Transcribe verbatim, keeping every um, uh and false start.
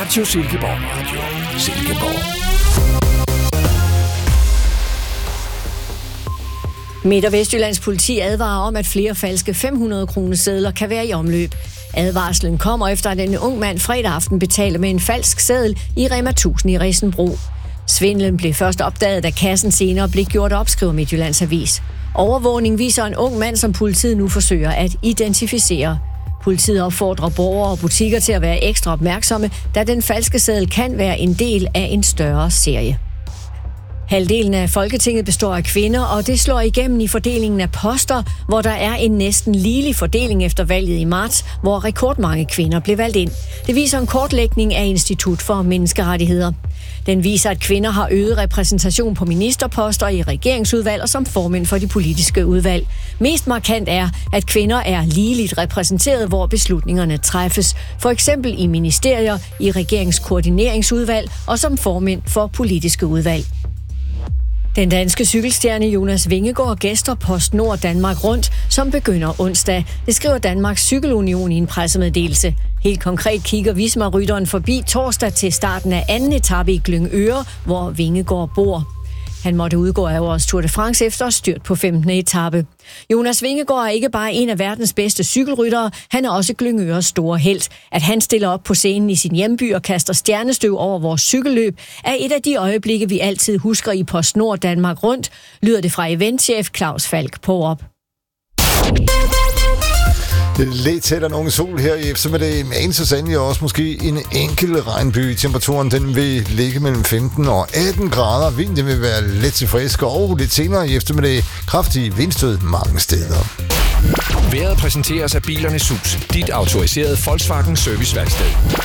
Radio Silkeborg. Radio Silkeborg. Midt- og Vestjyllands politi advarer om, at flere falske fem hundrede kroner sedler kan være i omløb. Advarslen kommer efter, at en ung mand fredag aften betalte med en falsk seddel i Rema tusind i Risenbro. Svindlen blev først opdaget, da kassen senere blev gjort op, skriver Midtjyllands Avis. Overvågning viser en ung mand, som politiet nu forsøger at identificere. Politiet opfordrer borgere og butikker til at være ekstra opmærksomme, da den falske seddel kan være en del af en større serie. Halvdelen af Folketinget består af kvinder, og det slår igennem i fordelingen af poster, hvor der er en næsten ligelig fordeling efter valget i marts, hvor rekordmange kvinder blev valgt ind. Det viser en kortlægning af Institut for Menneskerettigheder. Den viser, at kvinder har øget repræsentation på ministerposter i regeringsudvalg og som formænd for de politiske udvalg. Mest markant er, at kvinder er ligeligt repræsenteret, hvor beslutningerne træffes. For eksempel i ministerier, i regeringskoordineringsudvalg og som formænd for politiske udvalg. Den danske cykelstjerne Jonas Vingegaard gæster PostNord Danmark Rundt, som begynder onsdag. Det skriver Danmarks Cykelunion i en pressemeddelelse. Helt konkret kigger Visma-rytteren forbi torsdag til starten af anden etape i Glyngøre, hvor Vingegaard bor. Han måtte udgå af årets Tour de France efter styrt på femtende etape. Jonas Vingegaard er ikke bare en af verdens bedste cykelryttere, han er også Glyngøres store helt. At han stiller op på scenen i sin hjemby og kaster stjernestøv over vores cykelløb, er et af de øjeblikke, vi altid husker i PostNord Danmark Rundt, lyder det fra eventchef Claus Falk Paarup. Det er lidt tæt af nogen sol her i eftermiddag, men så sandelig også måske en enkelt regnby. Temperaturen den vil ligge mellem femten og atten grader. Vinden vil være lidt til frisk, og lidt senere i eftermiddag kraftig vindstød mange steder. Vejret præsenteres af Bilernes Hus, dit autoriserede Volkswagen serviceværksted.